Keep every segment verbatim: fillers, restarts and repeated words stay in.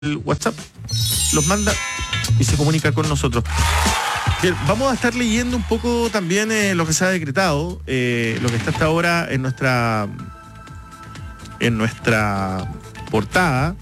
el WhatsApp, los manda y se comunica con nosotros. Bien, vamos a estar leyendo un poco también eh, lo que se ha decretado, eh, lo que está hasta ahora en nuestra en nuestra portada,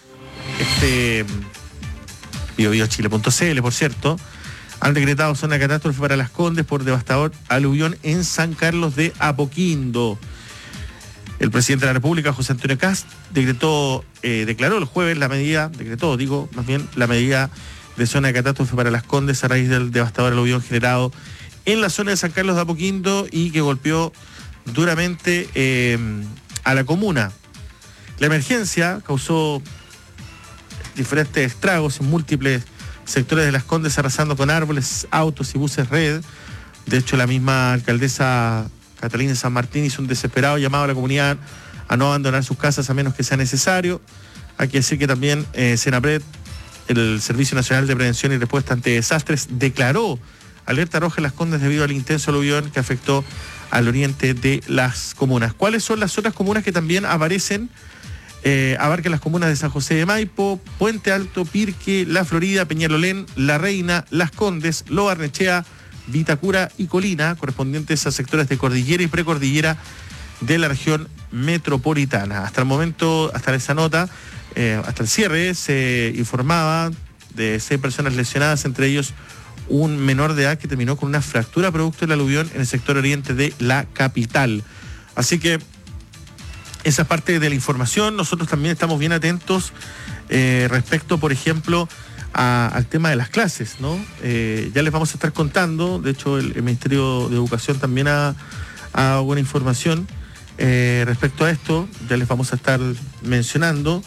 este bio bio chile punto c l, por cierto. Han decretado zona de catástrofe para Las Condes por devastador aluvión en San Carlos de Apoquindo. El presidente de la República, José Antonio Kast, decretó, eh, declaró el jueves la medida, decretó, digo, más bien, la medida de zona de catástrofe para Las Condes a raíz del devastador aluvión generado en la zona de San Carlos de Apoquindo y que golpeó duramente eh, a la comuna. La emergencia causó diferentes estragos en múltiples sectores de Las Condes, arrasando con árboles, autos y buses red. De hecho, la misma alcaldesa Catalina San Martín hizo un desesperado llamado a la comunidad a no abandonar sus casas a menos que sea necesario. Hay que decir que también eh, Senapred, el Servicio Nacional de Prevención y Respuesta ante Desastres, declaró alerta roja en Las Condes debido al intenso aluvión que afectó al oriente de las comunas. ¿Cuáles son las otras comunas que también aparecen? Eh, abarcan las comunas de San José de Maipo, Puente Alto, Pirque, La Florida, Peñalolén, La Reina, Las Condes, Lo Barnechea, Vitacura y Colina, correspondientes a sectores de cordillera y precordillera de la región metropolitana. Hasta el momento, hasta esa nota, eh, hasta el cierre, se informaba de seis personas lesionadas, entre ellos un menor de edad que terminó con una fractura producto del aluvión en el sector oriente de la capital. Así que esa parte de la información. Nosotros también estamos bien atentos eh, respecto, por ejemplo, a, al tema de las clases, ¿no? Eh, ya les vamos a estar contando. De hecho, el, el Ministerio de Educación también ha, ha dado buena información eh, respecto a esto. Ya les vamos a estar mencionando.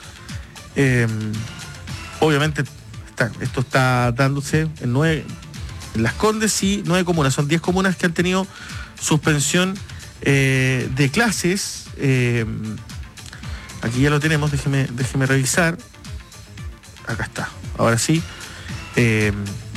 Eh, obviamente, está, esto está dándose en nueve, en Las Condes y nueve comunas. Son diez comunas que han tenido suspensión eh, de clases. Eh, aquí ya lo tenemos, déjeme, déjeme revisar. Acá está, ahora sí. Eh,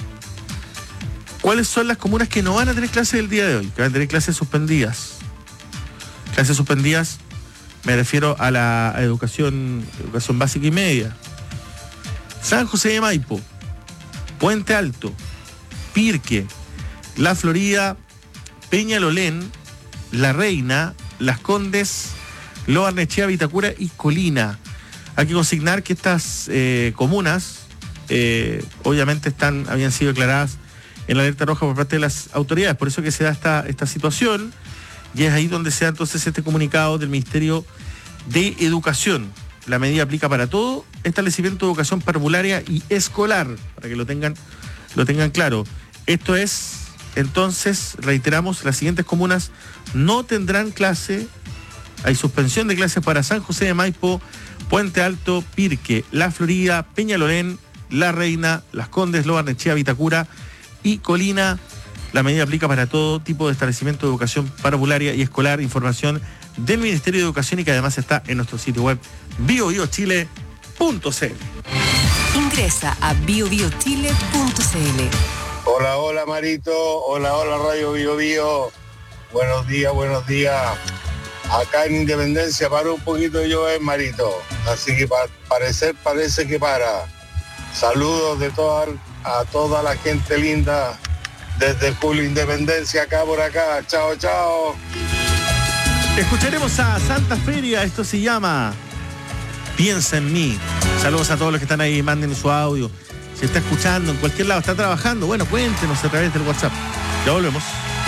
¿Cuáles son las comunas que no van a tener clases el día de hoy? Que van a tener clases suspendidas. Clases suspendidas, me refiero a la a educación, educación básica y media. San José de Maipo, Puente Alto, Pirque, La Florida, Peñalolén, La Reina, Las Condes, Lo Barnechea, Vitacura y Colina. Hay que consignar que estas eh, comunas eh, obviamente están, habían sido declaradas en la alerta roja por parte de las autoridades, por eso que se da esta, esta situación, y es ahí donde se da entonces este comunicado del Ministerio de Educación. La medida aplica para todo establecimiento de educación parvularia y escolar, para que lo tengan, lo tengan claro. Esto es, entonces, reiteramos, las siguientes comunas no tendrán clase. Hay suspensión de clases para San José de Maipo, Puente Alto, Pirque, La Florida, Peñalolén, La Reina, Las Condes, Lo Barnechea, Vitacura y Colina. La medida aplica para todo tipo de establecimiento de educación parvularia y escolar. Información del Ministerio de Educación y que además está en nuestro sitio web bio bio chile punto c l. Ingresa a bio bio chile punto c l. Hola, hola Marito, hola, hola Radio Bio Bio. Buenos días, buenos días. Acá en Independencia paró un poquito de llover, Marito. Así que pa- parecer parece que para. Saludos de toda, a toda la gente linda desde Julio Independencia, acá por acá. Chao, chao. Escucharemos a Santa Feria, esto se llama Piensa en mí. Saludos a todos los que están ahí, manden su audio. Si está escuchando en cualquier lado, está trabajando, bueno, cuéntenos a través del WhatsApp. Ya volvemos.